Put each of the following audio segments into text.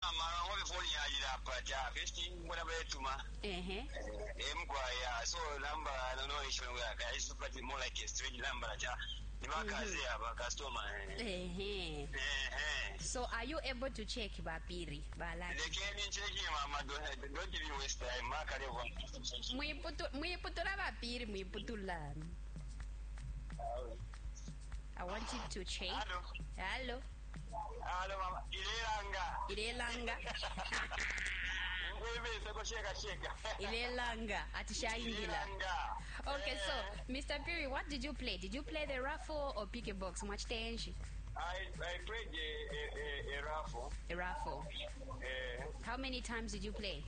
So number, I don't know if I used to put it more like a strange number. So are you able to check Bapiri? They can check him, Mama. Don't give you waste time. I want you to check. Hello. Hello, Mama. Ilelanga. Ilelanga. Atishaingila. Okay, so Mr. Piri, what did you play? Did you play the raffle or pick a box? Much tension. I played a raffle. A raffle. How many times did you play?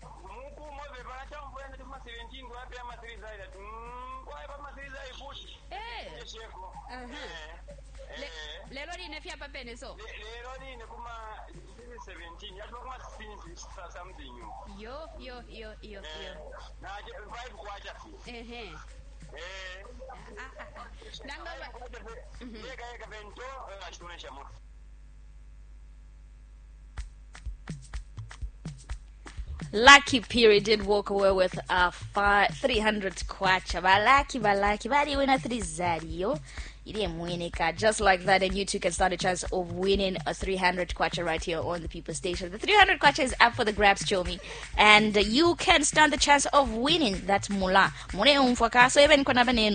Lelo ni nefia papene so. Lelo ni nekuma 17. Ya tukuma something. Yo. Na 5 kwacha fi. Lucky Piri did walk away with 300 kwacha. Balaki. Bali wina 3 zari. Just like that, and you too can stand a chance of winning a 300 kwacha right here on the People Station. The 300 kwacha is up for the grabs, Chomi, and you can stand the chance of winning that mula. So even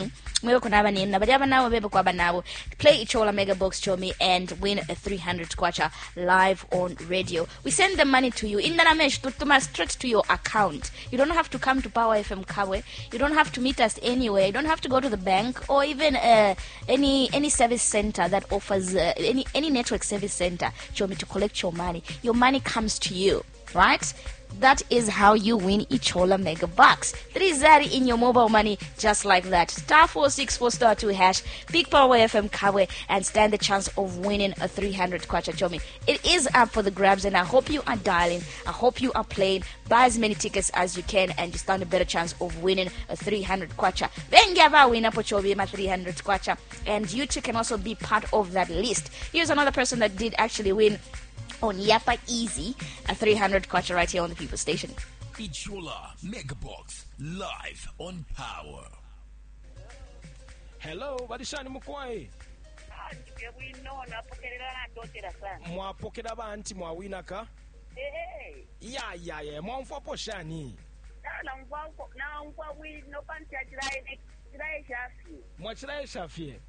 play Ichola Mega Box, Chomi, and win a 300 kwacha live on radio. We send the money to you in Nanamesh straight to your account. You don't have to come to Power FM Kawe. You don't have to meet us anywhere. You don't have to go to the bank or even any service center that offers any network service center, Chomi, to collect your money. Your money comes to you, right? That is how you win Ichola Mega Bucks. 3 zari in your mobile money, just like that. *464 *2 hash, Big Power FM Kawe, and stand the chance of winning a 300 kwacha, Chomi. It is up for the grabs, and I hope you are dialing. I hope you are playing. Buy as many tickets as you can, and you stand a better chance of winning a 300 kwacha. Then Gava win up Chobi 300 kwacha, and you too can also be part of that list. Here's another person that did actually win on Yapa Easy, a 300 kwacha right here on the People Station. Ichola Mega Box live on Power. Hello, Badishani Mukwai. Mwapokera banti mwawinaka? Yeah. Mwamfopo shani. Mwachiraye shafie.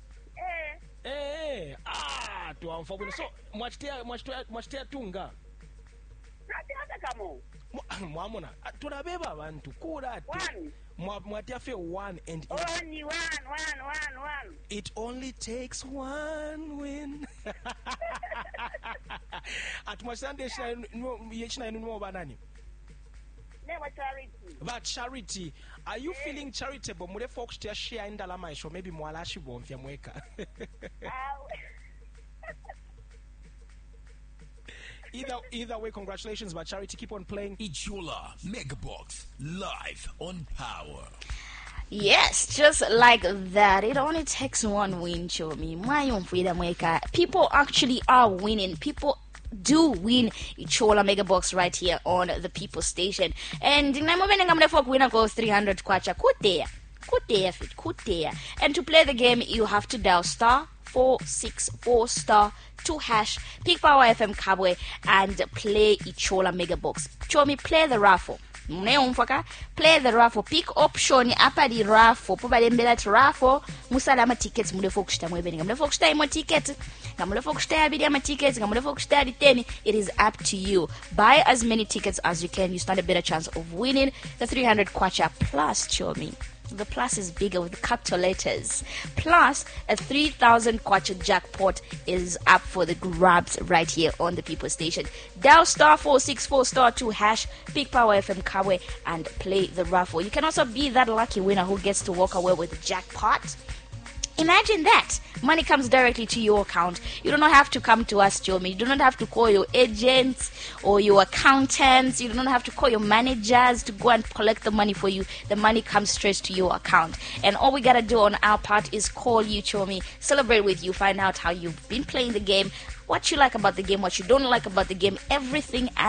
Tuamfabuni. So, mwachitea tunga. Mwamuna, tunabeba abantu kura ati. Mwatia fe one and only one. It only takes one win. At mwasande yechina inu banani. But charity, are you feeling charitable? Mure folks to share in dalama show maybe mwalashi bomfya mweka. Either way, congratulations, but charity, keep on playing. Ichola Mega Box live on Power. Yes, just like that. It only takes one win, Chomi. People actually are winning. People do win Ichola Mega Box right here on the People Station. And in my moment, I'm going to winner goes 300 kwacha. Good there. And to play the game, you have to dial *464 *2 hash, pick Power FM Kabwe, and play Ichola Mega Box. Chomi, play the raffle. Play the raffle. Pick option apa di raffle. Probably mbela raffle. Musalama tickets. Mule fokushita mwebeni. Mule fokushita imo tickets. Mule fokushita abidi ama tickets. Mule fokushita diteni. It is up to you. Buy as many tickets as you can. You stand a better chance of winning the 300 kwacha plus, Chomi. The plus is bigger with the capital letters. Plus, a 3,000 kwacha jackpot is up for the grabs right here on the People Station. Dial *464 *2 hash, Big Power FM Kawe, and play the raffle. You can also be that lucky winner who gets to walk away with the jackpot. Imagine that. Money comes directly to your account. You do not have to come to us, Chomi. You do not have to call your agents or your accountants. You do not have to call your managers to go and collect the money for you. The money comes straight to your account. And all we got to do on our part is call you, Chomi, celebrate with you, find out how you've been playing the game, what you like about the game, what you don't like about the game, everything